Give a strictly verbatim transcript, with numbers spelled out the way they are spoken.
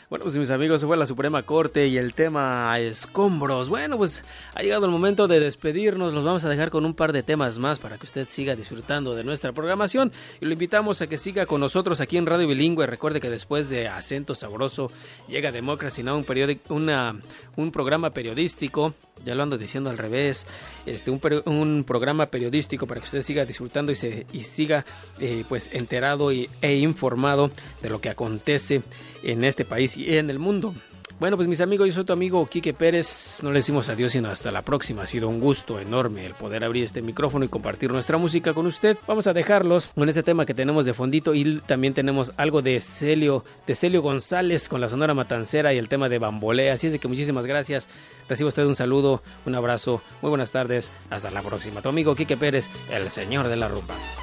Bueno, pues mis amigos, se fue a la Suprema Corte y el tema escombros. Bueno, pues ha llegado el momento de despedirnos. Los vamos a dejar con un par de temas más para que usted siga disfrutando de nuestra programación. Y lo invitamos a que siga con nosotros aquí en Radio Bilingüe. Recuerde que después de Acento Sabroso llega Democracy Now!, un, periódico, una, un programa periodístico. Ya lo ando diciendo al revés. Este, un, un programa periodístico para que usted siga disfrutando y, se, y siga eh, pues enterado y, e informado de lo que acontece en este país y en el mundo. Bueno, pues mis amigos, yo soy tu amigo Quique Pérez. No le decimos adiós sino hasta la próxima. Ha sido un gusto enorme el poder abrir este micrófono y compartir nuestra música con usted. Vamos a dejarlos con este tema que tenemos de fondito y también tenemos algo de Celio, de Celio González con la Sonora Matancera y el tema de Bambolea. Así es de que muchísimas gracias. Reciba usted un saludo, un abrazo, muy buenas tardes. Hasta la próxima. Tu amigo Quique Pérez, el señor de la rumba.